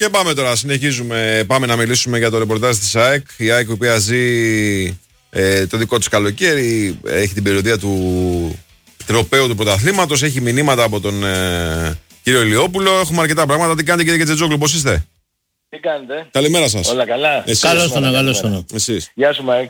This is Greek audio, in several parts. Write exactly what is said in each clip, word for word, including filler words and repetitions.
Και πάμε τώρα, συνεχίζουμε. Πάμε να μιλήσουμε για το ρεπορτάζ της ΑΕΚ. Η ΑΕΚ, η οποία ζει ε, το δικό της καλοκαίρι, έχει την περιοδία του τροπαίου του πρωταθλήματος, έχει μηνύματα από τον ε, κύριο Ηλιόπουλο. Έχουμε αρκετά πράγματα. Τι κάνετε, κύριε Κετζετζόγλου, πώς είστε? Τι κάνετε? Καλημέρα σας. Όλα καλά. Καλώς τον, καλώς τον. Εσείς. Γεια σου, Μάικ.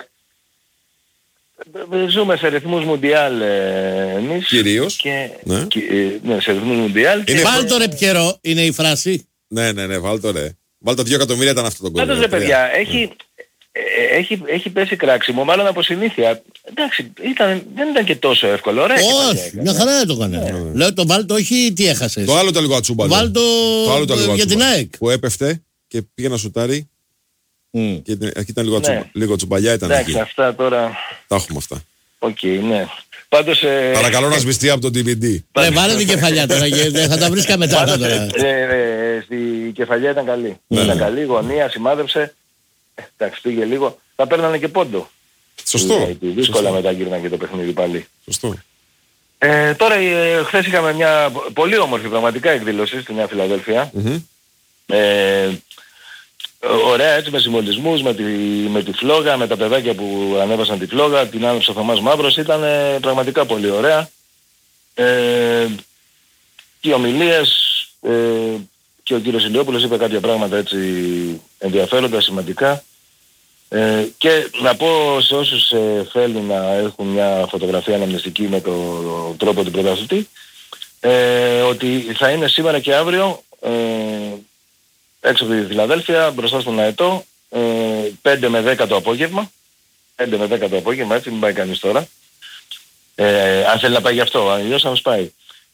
Ζούμε σε ρυθμούς Μουντιάλ ε, εμείς. Κυρίως. Και, Ναι. και, ε, ναι, σε ρυθμούς Μουντιάλ. Είναι- Βάλ το ρε Πιέρο, είναι η φράση. Ναι, ναι, ναι, βάλ το ρε. Βάλ το δύο εκατομμύρια ήταν αυτό το κόμμα. Πάντως ρε παιδιά, έχει, ε, έχει, έχει πέσει κράξιμο, μάλλον από συνήθεια. Εντάξει, ήταν, δεν ήταν και τόσο εύκολο. Ωραία κεφαλιά Όχι, έκανε. μια χαρά το έκανε. Λέω το βάλ το, όχι τι έχασες. Το άλλο ήταν λίγο ατσούμπαλο. Βάλ το, Το άλλο ήταν λίγο για την ατσούμπαλο. ΑΕΚ. Που έπεφτε και πήγε να σουτάρει. Μμ. Και ήταν- εκεί ήταν λίγο, Ναι. ατσούμπα, λίγο τσουμπαλιά ήταν Εντάξει, εκεί. αυτά τώρα, Τα έχουμε αυτά. οκ, ναι. Πάντως... Ε, Παρακαλώ να σβηστεί από το ντι βι ντι. Ναι, βάλε την κεφαλιά τώρα, γιατί θα τα βρεις και μετά Πάντως, τώρα. ε, ε, στη κεφαλιά ήταν καλή. Ναι, Ήταν ναι. καλή, γωνία, σημάδεψε. Ε, Εντάξει, πήγε λίγο. Θα παίρνανε και πόντο. Σωστό. Ε, Δύσκολα μετά γύρναν και το παιχνίδι πάλι. Σωστό. Ε, τώρα ε, χθες είχαμε μια πολύ όμορφη πραγματικά εκδήλωση στη Νέα Φιλαδέλφια. Μμμ. Ε, ωραία έτσι με συμβολισμούς, με τη, με τη φλόγα, με τα παιδάκια που ανέβασαν τη φλόγα, την άνοιξε ο Θωμάς Μαύρος, ήταν ε, πραγματικά πολύ ωραία. Ε, και οι ομιλίες ε, και ο κύριος Ηλιόπουλος είπε κάποια πράγματα έτσι ενδιαφέροντα, σημαντικά. Ε, και να πω σε όσους ε, θέλουν να έχουν μια φωτογραφία αναμνηστική με τον τρόπο του πρωταθλητή, ε, ότι θα είναι σήμερα και αύριο ε, έξω από τη Φιλαδέλφια, μπροστά στον Αετό, ε, πέντε με δέκα το απόγευμα. πέντε με δέκα το απόγευμα, έτσι μην πάει κανείς τώρα. Ε, αν θέλει να πάει γι' αυτό, αλλιώς θα μας πάει.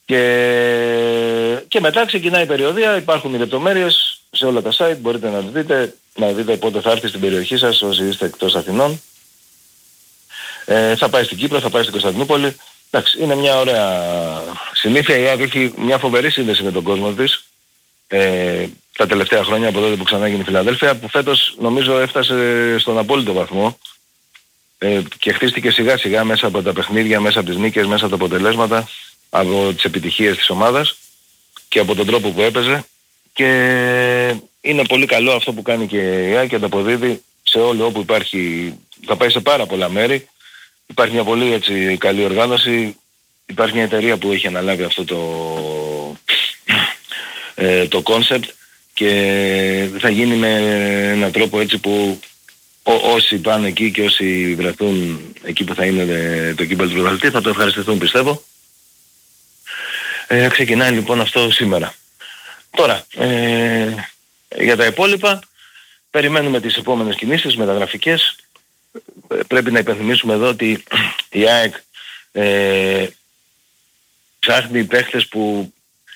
Και, και μετά ξεκινάει η περιοδία, υπάρχουν οι λεπτομέρειες σε όλα τα site, μπορείτε να τις δείτε, να δείτε πότε θα έρθει στην περιοχή σας όσοι είστε εκτός Αθηνών. Ε, θα πάει στην Κύπρο, θα πάει στην Κωνσταντινούπολη. Εντάξει, είναι μια ωραία συνήθεια. Η ΑΕΚ έχει μια φοβερή σύνδεση με τον κόσμο της. Ε, τα τελευταία χρόνια από τότε που ξανά γίνει η Φιλαδέλφια, που φέτος νομίζω έφτασε στον απόλυτο βαθμό ε, και χτίστηκε σιγά σιγά μέσα από τα παιχνίδια, μέσα από τις νίκες, μέσα από τα αποτελέσματα, από τις επιτυχίες της ομάδας και από τον τρόπο που έπαιζε, και είναι πολύ καλό αυτό που κάνει και η ΑΕΚ και ανταποδίδει σε όλο όπου υπάρχει, θα πάει σε πάρα πολλά μέρη. Υπάρχει μια πολύ έτσι καλή οργάνωση, υπάρχει μια εταιρεία που έχει αναλάβει αυτό το ε, το concept και θα γίνει με έναν τρόπο έτσι που ό, όσοι πάνε εκεί και όσοι βρεθούν εκεί που θα είναι ε, το κύπελλο του πρωταθλητή θα το ευχαριστηθούν, πιστεύω. Ε, ξεκινάει λοιπόν αυτό σήμερα. Τώρα, ε, για τα υπόλοιπα περιμένουμε τις επόμενες κινήσεις μεταγραφικές. Ε, πρέπει να υπενθυμίσουμε εδώ ότι η ΑΕΚ ε, ψάχνει παίχτες που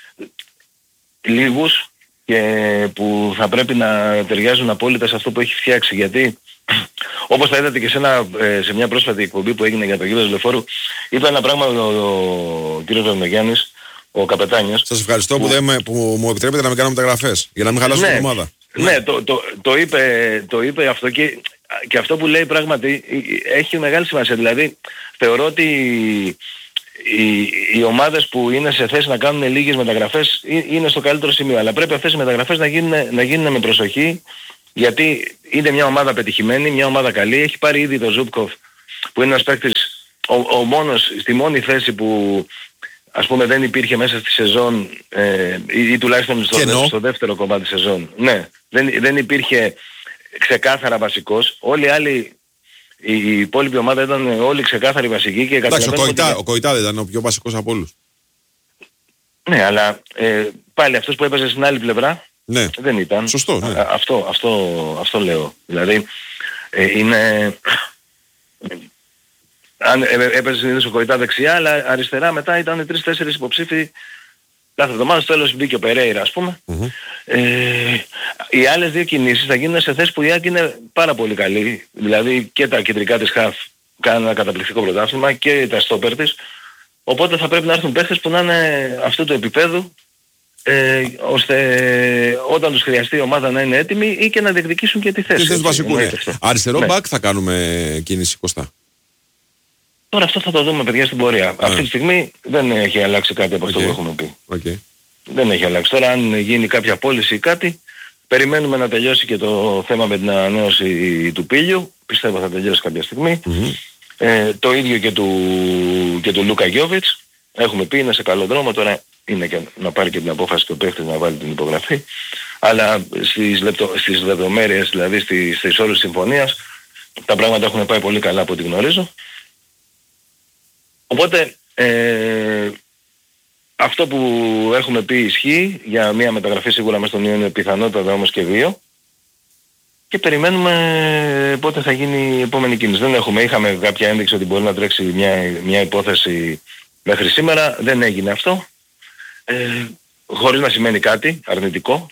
λίγους και που θα πρέπει να ταιριάζουν απόλυτα σε αυτό που έχει φτιάξει, γιατί όπως θα είδατε και σε, ένα, σε μια πρόσφατη εκπομπή που έγινε για το γήπεδο Λεωφόρου, είπε ένα πράγμα ο, ο, ο κύριος Βερμογιάννης, ο καπετάνιος. Σας ευχαριστώ που, δεν με, που μου επιτρέπετε να μην κάνω μεταγραφές για να μην χαλάσω Ναι, την ομάδα. ναι, το, το, το, είπε, το είπε αυτό και, και αυτό που λέει πράγματι έχει μεγάλη σημασία. Δηλαδή θεωρώ ότι οι, οι ομάδες που είναι σε θέση να κάνουν λίγες μεταγραφές είναι στο καλύτερο σημείο, αλλά πρέπει αυτές οι μεταγραφές να γίνουν, να γίνουν με προσοχή, γιατί είναι μια ομάδα πετυχημένη, μια ομάδα καλή. Έχει πάρει ήδη το Ζούπκοφ που είναι ένας παίκτης, ο, ο μόνος, στη μόνη θέση που ας πούμε δεν υπήρχε μέσα στη σεζόν ε, ή, ή τουλάχιστον στο, δε, στο δεύτερο κομμάτι σεζόν. Ναι, δεν, δεν υπήρχε ξεκάθαρα βασικός. Όλοι οι άλλοι, η, η υπόλοιπη ομάδα ήταν όλοι ξεκάθαροι βασικοί και εντάξει, ο Κοϊτά, ότι... ο Κοϊτά δεν ήταν ο πιο βασικός από όλους. Ναι, αλλά ε, πάλι αυτός που έπαιζε στην άλλη πλευρά ναι. δεν ήταν. Σωστό, ναι. Α, αυτό, αυτό, αυτό λέω. Δηλαδή ε, είναι... Αν έπαιζε συνήθως ο Κοϊτά δεξιά, αλλά αριστερά μετά ήταν τρεις-τέσσερις υποψήφοι κάθε εβδομάδα. Στο τέλος μπήκε ο Περέιρα, ας πούμε. Mm-hmm. Ε, οι άλλες δύο κινήσεις θα γίνουν σε θέσεις που η ΑΕΚ είναι πάρα πολύ καλή. Δηλαδή και τα κεντρικά της χαφ κάνουν ένα καταπληκτικό πρωτάθλημα και τα στόπερ της. Οπότε θα πρέπει να έρθουν παίχτες που να είναι αυτού του επίπεδου, ε, ώστε όταν τους χρειαστεί η ομάδα να είναι έτοιμη ή και να διεκδικήσουν και τη θέση. Τι θέση βασικού, ναι. Αριστερό ναι. μπακ θα κάνουμε κίνηση, Κωστά. Τώρα αυτό θα το δούμε, παιδιά, στην πορεία. Yeah. Αυτή τη στιγμή δεν έχει αλλάξει κάτι από αυτό okay. που έχουμε πει. Okay. Δεν έχει αλλάξει. Τώρα αν γίνει κάποια πώληση ή κάτι, Περιμένουμε να τελειώσει και το θέμα με την ανανέωση του Πίλιου. Πιστεύω θα τελειώσει κάποια στιγμή. Mm-hmm. Ε, το ίδιο και του, και του Λούκα Γιόβιτς. Έχουμε πει είναι σε καλό δρόμο. Τώρα είναι και να πάρει και την απόφαση του παίχτη να βάλει την υπογραφή. Αλλά στις, λεπτο, στις λεπτομέρειες, δηλαδή στις, στις όρους συμφωνίας, τα πράγματα έχουν πάει πολύ καλά από ό,τι γνωρίζω. Οπότε ε, αυτό που έχουμε πει ισχύει για μια μεταγραφή σίγουρα μέσα στον Ιούνιο, πιθανότατα όμως και δύο. Και περιμένουμε πότε θα γίνει η επόμενη κίνηση. Δεν έχουμε, είχαμε κάποια ένδειξη ότι μπορεί να τρέξει μια, μια υπόθεση μέχρι σήμερα. Δεν έγινε αυτό. Ε, χωρίς να σημαίνει κάτι αρνητικό.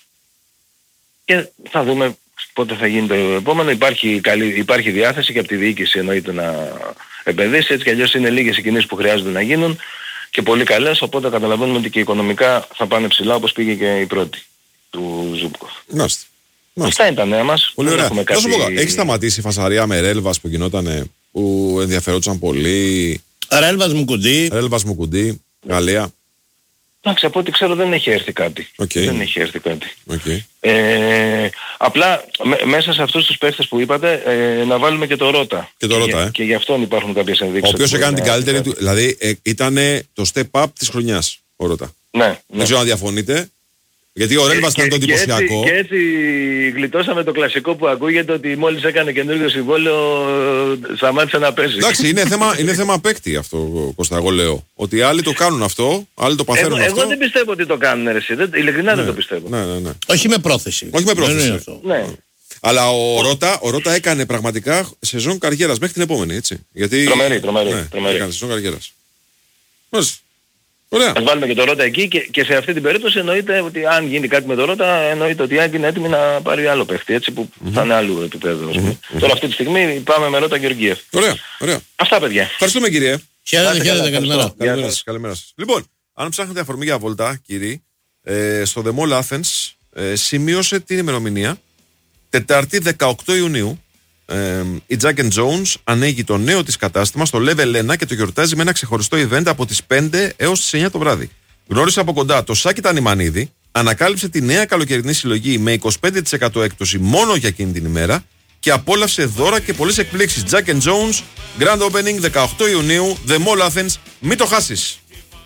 Και θα δούμε πότε θα γίνει το επόμενο. Υπάρχει, καλή, υπάρχει διάθεση και από τη διοίκηση εννοείται να επενδύσει. Έτσι κι αλλιώς είναι λίγες οι κινήσεις που χρειάζονται να γίνουν και πολύ καλές. Οπότε καταλαβαίνουμε ότι και οικονομικά θα πάνε ψηλά όπως πήγε και η πρώτη του Ζούμπκοφ. Μάλιστα. Αυτά είναι τα νέα μας. Πολύ ωραία. Κάτι... Σου πω, έχει σταματήσει η φασαρία με Ρέλβας που γινότανε, που ενδιαφερόντουσαν πολύ. Ρέλβας μου κουντί. Ρέλβας μου κουντί, Γαλλία. Εντάξει, από ό,τι ξέρω δεν έχει έρθει κάτι. Okay. Δεν έχει έρθει κάτι. Okay. Ε, απλά με, μέσα σε αυτούς τους παίχτες που είπατε ε, να βάλουμε και το Ρώτα. Και το Ρώτα, και, ε. Και γι' αυτόν υπάρχουν κάποιες ενδείξεις. Ο οποίος έκανε την καλύτερη του, δηλαδή ε, ήταν το step up της χρονιάς, ο Ρώτα. Ναι, ναι. Δεν ξέρω αν διαφωνείτε. Γιατί ο Ρέλβας ήταν το εντυπωσιακό. Και, και έτσι γλιτώσαμε το κλασικό που ακούγεται ότι μόλις έκανε καινούργιο συμβόλαιο σταμάτησε να παίζει. Εντάξει, είναι θέμα, είναι θέμα παίκτη αυτό, Κώστα, εγώ λέω. Ότι άλλοι το κάνουν αυτό, άλλοι το παθαίνουν εγώ, αυτό. Εγώ δεν πιστεύω ότι το κάνουν, ρε, εσύ. Ειλικρινά ναι, δεν το πιστεύω. Ναι, ναι, ναι. Όχι με πρόθεση. Όχι με πρόθεση. Είναι αυτό. Ναι. Αλλά ο Ρώτα, ο Ρώτα έκανε πραγματικά σεζόν καριέρας μέχρι την επόμενη, έτσι. Γιατί... Τρομερή, τρομερή. Ναι, τρομερή. έκανε σεζόν καριέρας. Μάλιστα. Ωραία. Ας βάλουμε και το Ρώτα εκεί και, και σε αυτή την περίπτωση εννοείται ότι αν γίνει κάτι με το Ρώτα εννοείται ότι η Άκη είναι έτοιμη να πάρει άλλο παίχτη, έτσι που mm-hmm. θα είναι άλλου επίπεδου. Mm-hmm. Τώρα αυτή τη στιγμή πάμε με Ρώτα Γεωργίευ. Ωραία, ωραία. Αυτά παιδιά. Ευχαριστούμε κύριε. Χαίρετε, χαίρετε, καλημέρα. Καλημέρα σας, καλημέρα σας. Λοιπόν, αν ψάχνετε αφορμή για βολτά, κύριοι, ε, στο The Mall Athens ε, σημείωσε την ημερομηνία Τετάρτη δεκαοκτώ Ιουνίου. Ε, η Jack and Jones ανοίγει το νέο της κατάστημα στο Level ένα και το γιορτάζει με ένα ξεχωριστό event από τις πέντε έως τις εννιά το βράδυ. Γνώρισε από κοντά το Σάκη Τανιμανίδη, ανακάλυψε τη νέα καλοκαιρινή συλλογή με είκοσι πέντε τοις εκατό έκπτωση μόνο για εκείνη την ημέρα και απόλαυσε δώρα και πολλές εκπλήξεις. Jack and Jones, Grand Opening δεκαοκτώ Ιουνίου, The Mall Athens, μην το χάσεις.